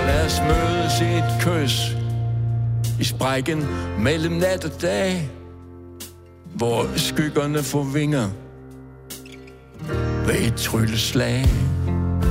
lad os mødes i et kys i sprækken mellem nat og dag, hvor skyggerne får vinger ved et trylleslag.